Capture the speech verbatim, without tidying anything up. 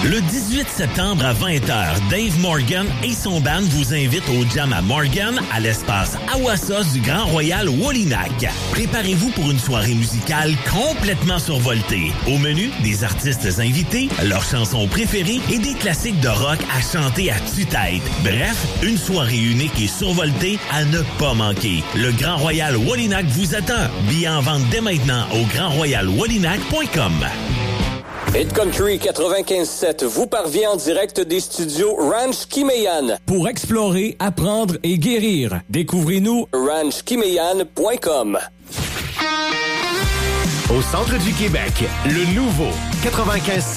Le dix-huit septembre à vingt heures, Dave Morgan et son band vous invitent au Jam à Morgan à l'espace Awassos du Grand Royal Wallinac. Préparez-vous pour une soirée musicale complètement survoltée. Au menu, des artistes invités, leurs chansons préférées et des classiques de rock à chanter à tue-tête. Bref, une soirée unique et survoltée à ne pas manquer. Le Grand Royal Wallinac vous attend. Billets en vente dès maintenant au grand royal wallinac point com. Hit Country quatre-vingt-quinze sept vous parvient en direct des studios Ranch Kimeyan. Pour explorer, apprendre et guérir, découvrez-nous ranch kimeyan point com. Au centre du Québec, le nouveau quatre-vingt-quinze